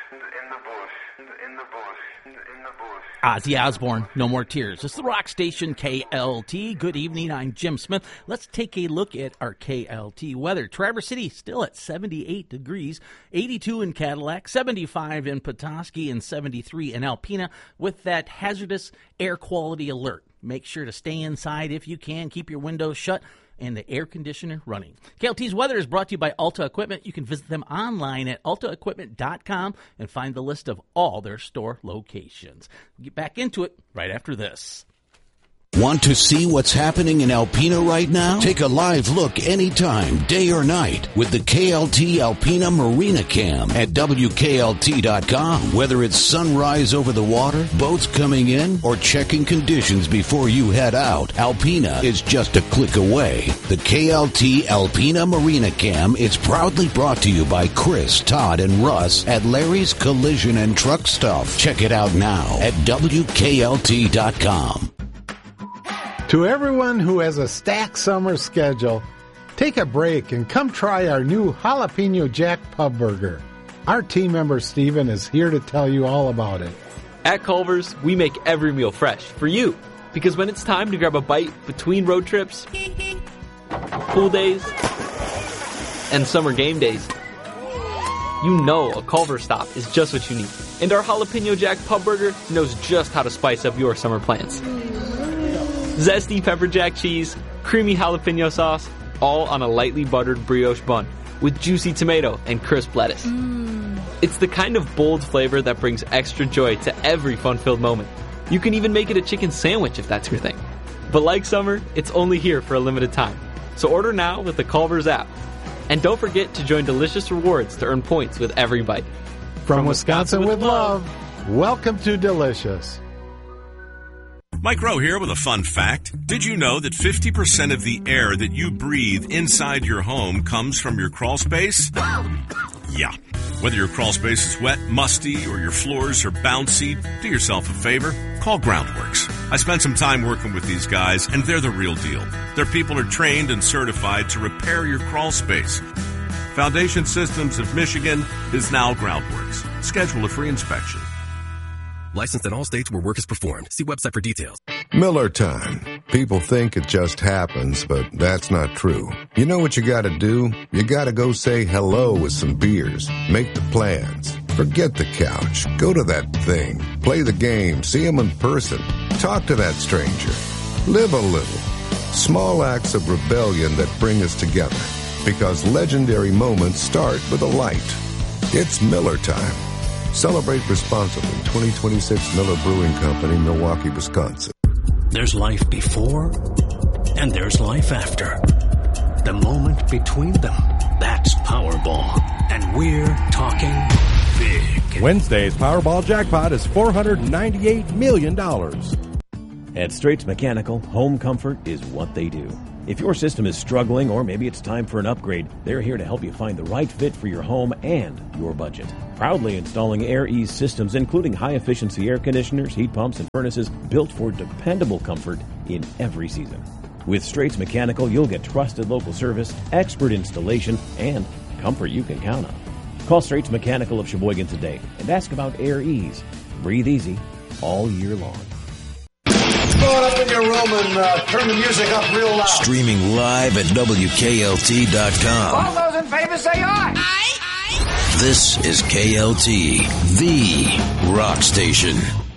Ozzy Osbourne, No More Tears. It's the rock station KLT. Good evening, I'm Jim Smith. Let's take a look at our KLT weather. Traverse City still at 78 degrees, 82 in Cadillac, 75 in Petoskey, and 73 in Alpena with that hazardous air quality alert. Make sure to stay inside if you can. Keep your windows shut and the air conditioner running. KLT's weather is brought to you by Alta Equipment. You can visit them online at altaequipment.com and find the list of all their store locations. We'll get back into it right after this. Want to see what's happening in Alpena right now? Take a live look anytime, day or night, with the KLT Alpena Marina Cam at WKLT.com. Whether it's sunrise over the water, boats coming in, or checking conditions before you head out, Alpena is just a click away. The KLT Alpena Marina Cam is proudly brought to you by Chris, Todd, and Russ at Larry's Collision and Truck Stuff. Check it out now at WKLT.com. To everyone who has a stacked summer schedule, take a break and come try our new Jalapeno Jack Pub Burger. Our team member Steven is here to tell you all about it. At Culver's, we make every meal fresh for you. Because when it's time to grab a bite between road trips, pool days, and summer game days, you know a Culver's stop is just what you need. And our Jalapeno Jack Pub Burger knows just how to spice up your summer plans. Zesty pepper jack cheese, creamy jalapeno sauce, all on a lightly buttered brioche bun with juicy tomato and crisp lettuce. It's the kind of bold flavor that brings extra joy to every fun-filled moment. You can even make it a chicken sandwich if that's your thing. But like summer, it's only here for a limited time. So order now with the Culver's app. And don't forget to join Delicious Rewards to earn points with every bite. From Wisconsin with love, welcome to Delicious. Mike Rowe here with a fun fact. Did you know that 50% of the air that you breathe inside your home comes from your crawl space? Yeah. Whether your crawl space is wet, musty, or your floors are bouncy, do yourself a favor. Call Groundworks. I spent some time working with these guys, and they're the real deal. Their people are trained and certified to repair your crawl space. Foundation Systems of Michigan is now Groundworks. Schedule a free inspection. Licensed in all states where work is performed. See website for details. Miller time. People think it just happens, but that's not true. You know what you gotta do? You gotta go say hello with some beers. Make the plans. Forget the couch. Go to that thing. Play the game. See him in person. Talk to that stranger. Live a little. Small acts of rebellion that bring us together. Because legendary moments start with a light. It's Miller time. Celebrate responsibly. 2026 Miller Brewing Company, Milwaukee, Wisconsin. There's life before, and there's life after. The moment between them, that's Powerball. And we're talking big. Wednesday's Powerball jackpot is $498 million. At Straits Mechanical, home comfort is what they do. If your system is struggling or maybe it's time for an upgrade, they're here to help you find the right fit for your home and your budget. Proudly installing Air Ease systems, including high-efficiency air conditioners, heat pumps, and furnaces built for dependable comfort in every season. With Straits Mechanical, you'll get trusted local service, expert installation, and comfort you can count on. Call Straits Mechanical of Sheboygan today and ask about Air Ease. Breathe easy all year long. Go up in your room and turn the music up real loud. Streaming live at WKLT.com. All those in favor say aye. This is KLT, the rock station.